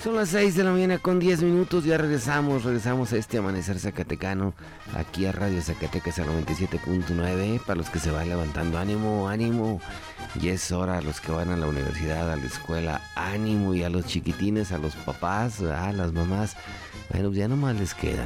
Son las 6 de la mañana con 10 minutos, ya regresamos a este amanecer zacatecano, aquí a Radio Zacatecas a 97.9, para los que se van levantando, ánimo, ánimo, y es hora, a los que van a la universidad, a la escuela, ánimo, y a los chiquitines, a los papás, a las mamás, bueno, ya nomás les quedan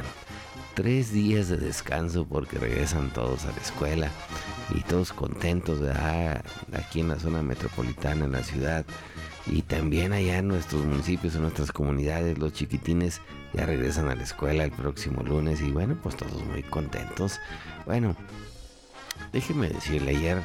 3 días de descanso porque regresan todos a la escuela, y todos contentos, ¿verdad? Aquí en la zona metropolitana, en la ciudad. Y también allá en nuestros municipios, en nuestras comunidades, los chiquitines ya regresan a la escuela el próximo lunes y bueno, pues todos muy contentos. Bueno, déjeme decirle, ayer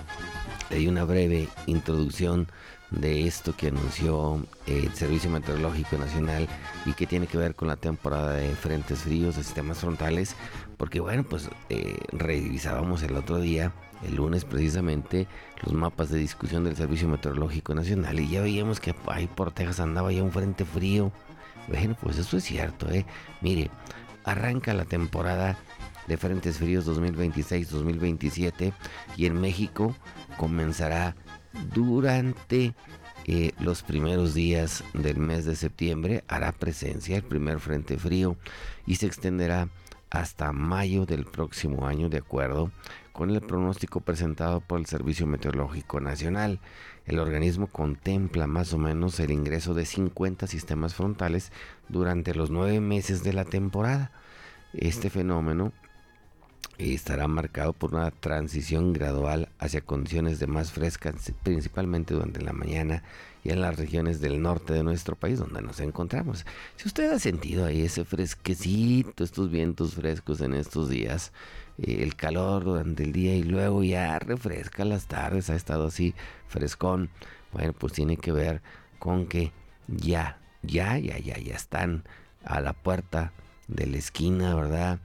leí una breve introducción de esto que anunció el Servicio Meteorológico Nacional y que tiene que ver con la temporada de frentes fríos, de sistemas frontales, porque bueno, pues revisábamos el otro día, el lunes precisamente, los mapas de discusión del Servicio Meteorológico Nacional y ya veíamos que ahí por Texas andaba ya un frente frío. Bueno, pues eso es cierto, mire, arranca la temporada de frentes fríos 2026-2027 y en México comenzará durante los primeros días del mes de septiembre. Hará presencia el primer frente frío y se extenderá hasta mayo del próximo año, de acuerdo con el pronóstico presentado por el Servicio Meteorológico Nacional. El organismo contempla más o menos el ingreso de 50 sistemas frontales durante los 9 meses de la temporada. Este fenómeno estará marcado por una transición gradual hacia condiciones de más frescas, principalmente durante la mañana y en las regiones del norte de nuestro país donde nos encontramos. Si usted ha sentido ahí ese fresquecito, estos vientos frescos en estos días, el calor durante el día y luego ya refresca las tardes, ha estado así frescón, bueno, pues tiene que ver con que ya están a la puerta de la esquina, ¿verdad?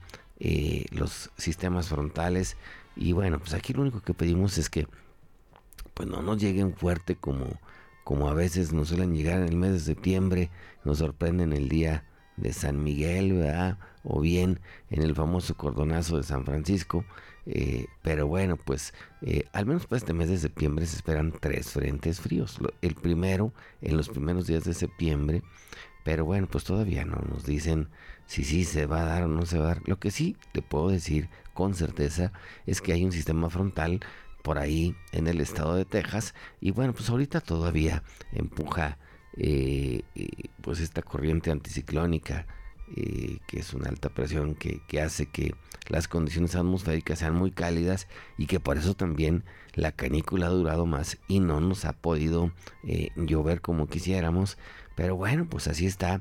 Los sistemas frontales. Y bueno, pues aquí lo único que pedimos es que pues no nos lleguen fuerte como a veces nos suelen llegar en el mes de septiembre, nos sorprenden el día de San Miguel, ¿verdad? O bien en el famoso cordonazo de San Francisco, pero bueno, pues al menos para este mes de septiembre se esperan 3 frentes fríos. El primero en los primeros días de septiembre, pero bueno, pues todavía no nos dicen si sí se va a dar o no se va a dar. Lo que sí le puedo decir con certeza es que hay un sistema frontal por ahí en el estado de Texas y bueno, pues ahorita todavía empuja pues esta corriente anticiclónica, que es una alta presión que hace que las condiciones atmosféricas sean muy cálidas y que por eso también la canícula ha durado más y no nos ha podido llover como quisiéramos. Pero bueno, pues así está.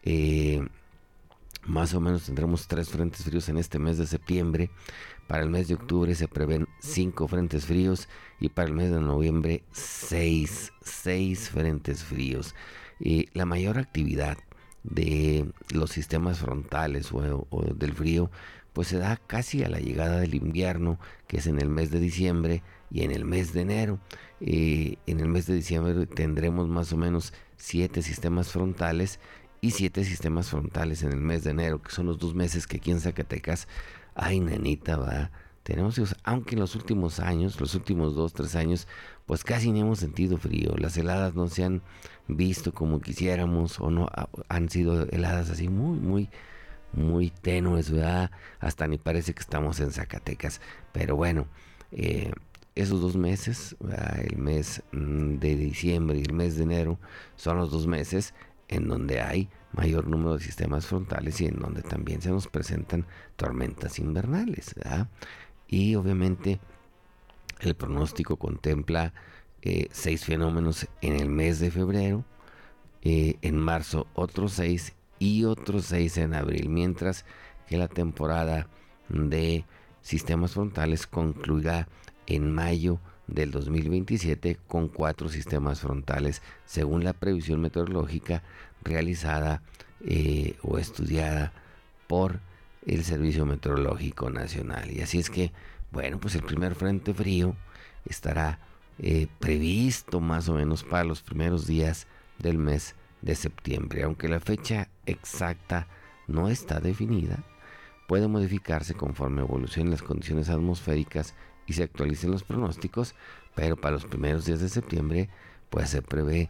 Más o menos tendremos 3 frentes fríos en este mes de septiembre. Para el mes de octubre se prevén 5 frentes fríos y para el mes de noviembre 6 frentes fríos. La mayor actividad de los sistemas frontales o del frío pues se da casi a la llegada del invierno, que es en el mes de diciembre y en el mes de enero. En el mes de diciembre tendremos más o menos 7 sistemas frontales y 7 sistemas frontales en el mes de enero, que son los 2 meses que aquí en Zacatecas, ay nanita, va, tenemos, aunque en los últimos años, los últimos 2-3 años, pues casi ni hemos sentido frío. Las heladas no se han visto como quisiéramos o no han sido heladas así muy tenues, ¿verdad? Hasta ni parece que estamos en Zacatecas. Pero bueno, esos 2 meses, ¿verdad? El mes de diciembre y el mes de enero son los 2 meses en donde hay mayor número de sistemas frontales y en donde también se nos presentan tormentas invernales, ¿verdad? Y obviamente el pronóstico contempla 6 fenómenos en el mes de febrero, en marzo otros 6 y otros 6 en abril, mientras que la temporada de sistemas frontales concluirá en mayo del 2027 con 4 sistemas frontales, según la previsión meteorológica realizada o estudiada por el Servicio Meteorológico Nacional. Y así es que, bueno, pues el primer frente frío estará previsto más o menos para los primeros días del mes de septiembre, aunque la fecha exacta no está definida. Puede modificarse conforme evolucionen las condiciones atmosféricas y se actualicen los pronósticos, pero para los primeros días de septiembre pues se prevé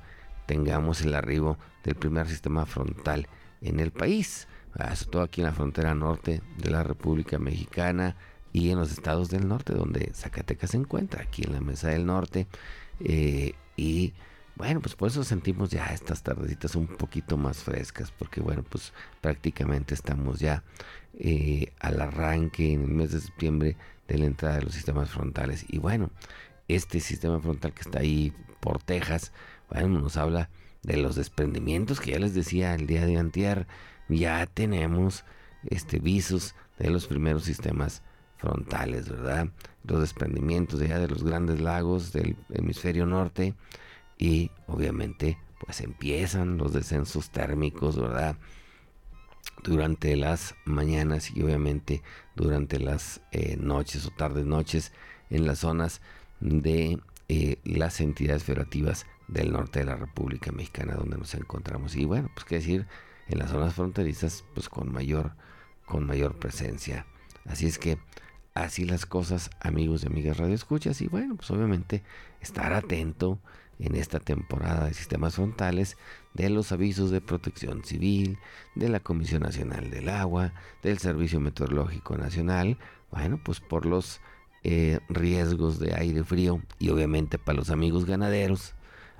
tengamos el arribo del primer sistema frontal en el país, sobre todo aquí en la frontera norte de la República Mexicana y en los estados del norte, donde Zacatecas se encuentra, aquí en la Mesa del Norte. Y bueno, pues por eso sentimos ya estas tardecitas un poquito más frescas, porque bueno, pues prácticamente estamos ya al arranque en el mes de septiembre de la entrada de los sistemas frontales. Y bueno, este sistema frontal que está ahí por Texas, bueno, nos habla de los desprendimientos que ya les decía el día de antier. Ya tenemos visos de los primeros sistemas frontales, ¿verdad? Los desprendimientos ya de los grandes lagos del hemisferio norte, y obviamente pues empiezan los descensos térmicos, ¿verdad? Durante las mañanas y obviamente durante las noches o tardes noches en las zonas de las entidades federativas del norte de la República Mexicana, donde nos encontramos. Y bueno, pues qué decir, en las zonas fronterizas pues con mayor presencia. Así es que así las cosas, amigos y amigas radioescuchas. Y bueno, pues obviamente estar atento en esta temporada de sistemas frontales de los avisos de protección civil, de la Comisión Nacional del Agua, del Servicio Meteorológico Nacional, bueno, pues por los riesgos de aire frío, y obviamente para los amigos ganaderos,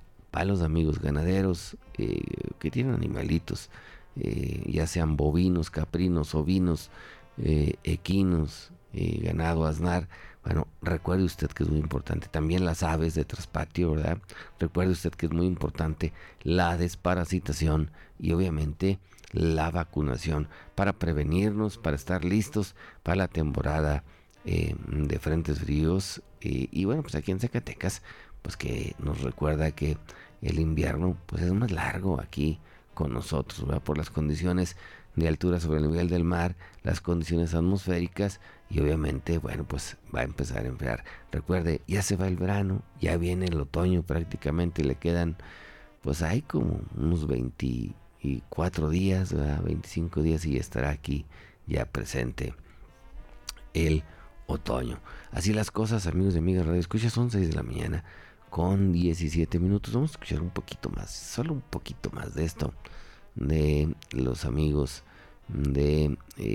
que tienen animalitos, ya sean bovinos, caprinos, ovinos, equinos, ganado asnar. Bueno, recuerde usted que es muy importante también las aves de traspatio, ¿verdad? Recuerde usted que es muy importante la desparasitación y obviamente la vacunación para prevenirnos, para estar listos para la temporada de frentes fríos. Y bueno, pues aquí en Zacatecas, pues que nos recuerda que el invierno pues es más largo aquí con nosotros, ¿verdad? Por las condiciones de altura sobre el nivel del mar, las condiciones atmosféricas, y obviamente, bueno, pues va a empezar a enfriar. Recuerde, ya se va el verano, ya viene el otoño prácticamente, le quedan, pues hay como unos 24 días, ¿verdad? 25 días y estará aquí ya presente el otoño. Así las cosas, amigos y amigas radio escucha, son 6 de la mañana con 17 minutos. Vamos a escuchar un poquito más, solo un poquito más de esto, de los amigos de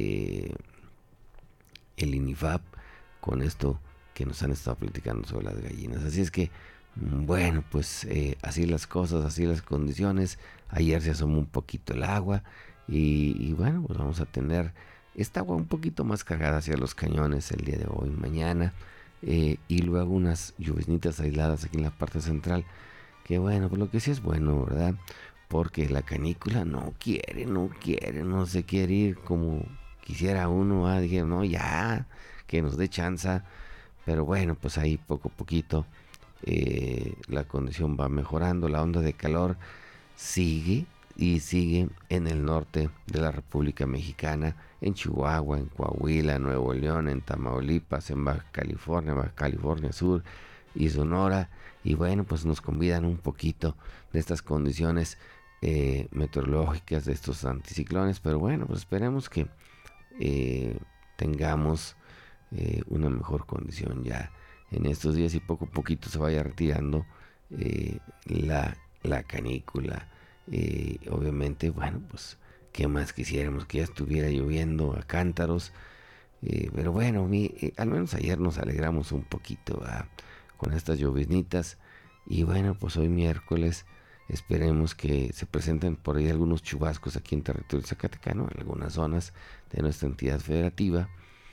el INIFAP, con esto que nos han estado platicando sobre las gallinas. Así es que, bueno, pues así las cosas, así las condiciones. Ayer se asomó un poquito el agua y bueno, pues vamos a tener esta agua un poquito más cargada hacia los cañones el día de hoy, mañana, y luego unas lluvias aisladas aquí en la parte central, que bueno, pues lo que sí es bueno, ¿verdad? Porque la canícula no se quiere ir como quisiera uno. Dije, no, ya, que nos dé chance. Pero bueno, pues ahí poco a poquito la condición va mejorando. La onda de calor sigue y sigue en el norte de la República Mexicana, en Chihuahua, en Coahuila, Nuevo León, en Tamaulipas, en Baja California Sur y Sonora. Y bueno, pues nos convidan un poquito de estas condiciones meteorológicas, de estos anticiclones. Pero bueno, pues esperemos que tengamos una mejor condición ya en estos días y poco a poquito se vaya retirando la canícula. Obviamente, bueno, pues qué más quisiéramos, que ya estuviera lloviendo a cántaros, pero bueno, al menos ayer nos alegramos un poquito con estas lloviznitas. Y bueno, pues hoy miércoles esperemos que se presenten por ahí algunos chubascos aquí en territorio zacatecano, en algunas zonas de nuestra entidad federativa.